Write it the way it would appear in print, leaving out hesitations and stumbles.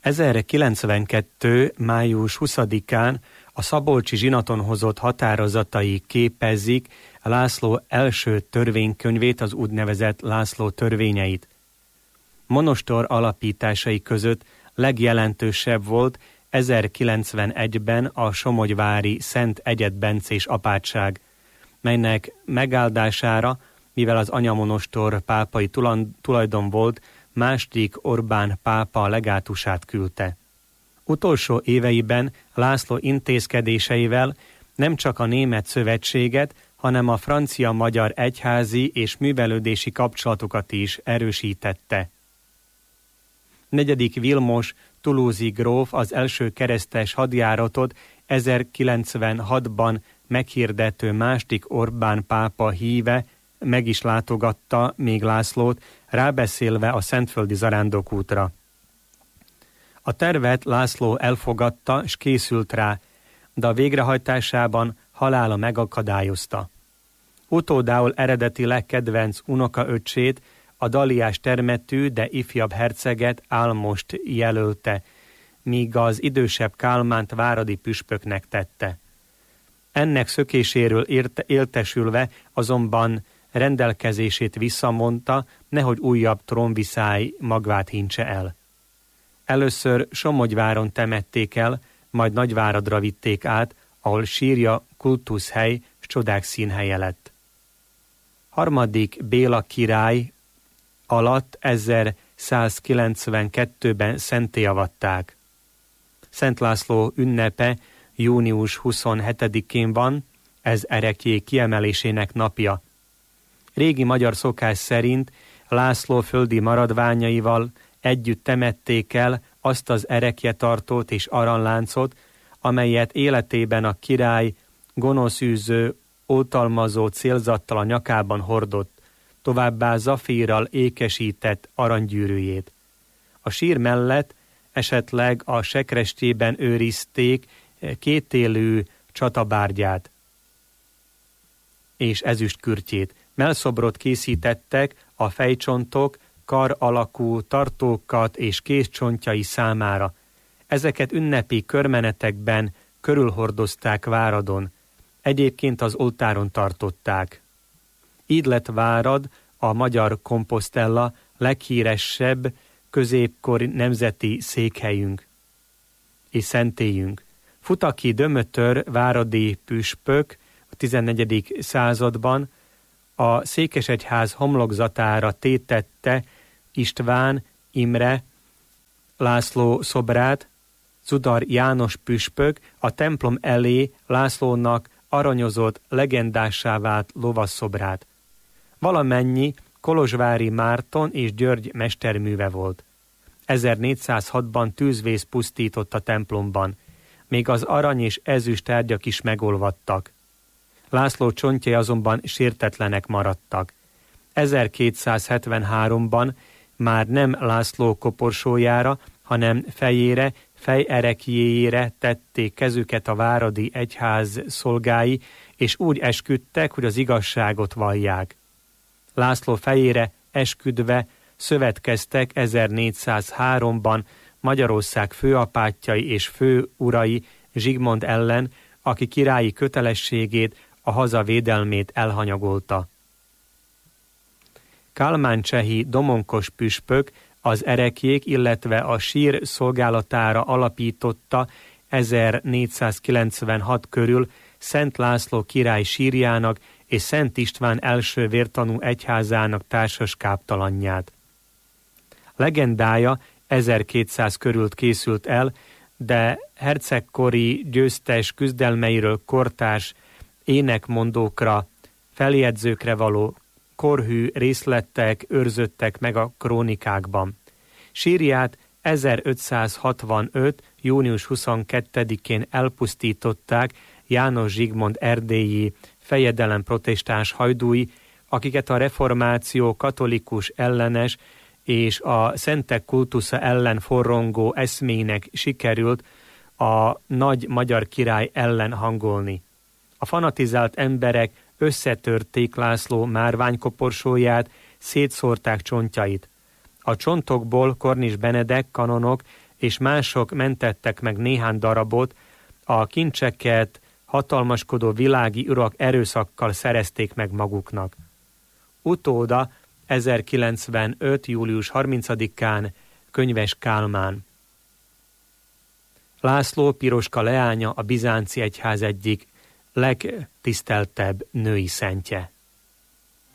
1092. május 20-án a szabolcsi zsinaton hozott határozatai képezik László első törvénykönyvét, az úgynevezett László törvényeit. Monostor alapításai között legjelentősebb volt 1091-ben a somogyvári Szent Egyedbencés apátság, melynek megáldására, mivel az anyamonostor pápai tulajdon volt, II. Orbán pápa legátusát küldte. Utolsó éveiben László intézkedéseivel nem csak a német szövetséget, hanem a francia-magyar egyházi és művelődési kapcsolatokat is erősítette. 4. Vilmos toulouse-i gróf az első keresztes hadjáratot 1096-ban meghirdető II. Orbán pápa híve meg is látogatta még Lászlót, rábeszélve a szentföldi zarándokútra. A tervet László elfogadta, s készült rá, de a végrehajtásában halála megakadályozta. Utódául eredetileg kedvenc unokaöccsét, a Daliás termetű, de ifjabb herceget Álmost jelölte, míg az idősebb Kálmánt váradi püspöknek tette. Ennek szökéséről éltesülve azonban rendelkezését visszamondta, nehogy újabb trónviszály magvát hincse el. Először Somogyváron temették el, majd Nagyváradra vitték át, ahol sírja kultuszhely s csodák színhelye lett. 3. Béla király alatt 1192-ben szentté avatták. Szent László ünnepe június 27-én van, ez ereklyék kiemelésének napja. Régi magyar szokás szerint László földi maradványaival együtt temették el azt az ereklyetartót és aranyláncot, amelyet életében a király gonoszűző, oltalmazó célzattal a nyakában hordott, továbbá zafírral ékesített aranygyűrűjét. A sír mellett esetleg a sekrestjében őrizték kétélű csatabárgyát és ezüstkürtjét. Mellszobrot készítettek a fejcsontok, kar alakú tartókat és kézcsontjai számára. Ezeket ünnepi körmenetekben körülhordozták Váradon, egyébként az oltáron tartották. Így lett Várad a magyar Kompostella leghíresebb középkori nemzeti székhelyünk és szentélyünk. Futaki Dömötör váradi püspök a 14. században a székesegyház homlokzatára tétette István Imre László szobrát, Zudar János püspök a templom elé Lászlónak aranyozott, legendássá vált lovasszobrát. Valamennyi Kolozsvári Márton és György mesterműve volt. 1406-ban tűzvész pusztított a templomban, még az arany és ezüst tárgyak is megolvadtak. László csontjai azonban sértetlenek maradtak. 1273-ban már nem László koporsójára, hanem fejére, fejerekjéjére tették kezüket a váradi egyház szolgái, és úgy esküdtek, hogy az igazságot vallják. László fejére esküdve szövetkeztek 1403-ban Magyarország főapátjai és főurai Zsigmond ellen, aki királyi kötelességét, a haza védelmét elhanyagolta. Kálmán-csehi Domonkos püspök az ereklyék, illetve a sír szolgálatára alapította 1496 körül Szent László király sírjának és Szent István első vértanú egyházának társas káptalanját. Legendája 1200 körül készült el, de hercegkori győztes küzdelmeiről kortárs énekmondókra, feljegyzőkre való korhű részletek őrzöttek meg a krónikákban. Sírját 1565. június 22-én elpusztították János Zsigmond erdélyi fejedelem protestáns hajdúi, akiket a reformáció katolikus ellenes és a szentek kultusza ellen forrongó eszmének sikerült a nagy magyar király ellen hangolni. A fanatizált emberek összetörték László márványkoporsóját, szétszórták csontjait. A csontokból Kornis Benedek kanonok és mások mentettek meg néhány darabot, a kincseket hatalmaskodó világi urak erőszakkal szerezték meg maguknak. Utóda 1095. július 30-án Könyves Kálmán. László Piroska leánya a bizánci egyház egyik legtiszteltebb női szentje.